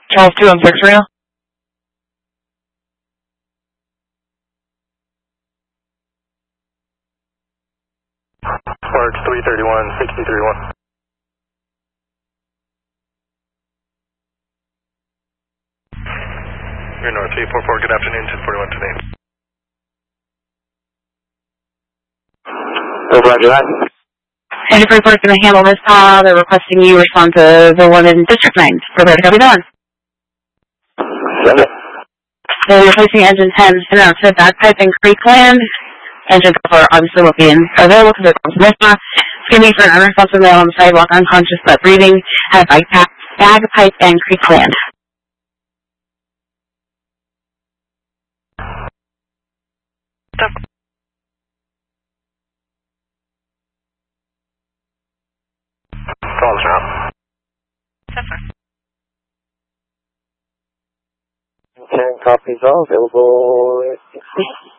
Charles 216 Reno. Sparks 331, 631. You're North 344, good afternoon, 1041 today. Roger that. And if report's going to handle this call, they're requesting you respond to the one in District 9. Prepare to copy that one. Send it. They're replacing engine 10 to Bagpipe and Creekland. Engine cover obviously will be available because it's Mesa. Skimming for an unresponsive male on the sidewalk, unconscious but breathing, at Bagpipe and Creekland. Calls now. 10 copies all available.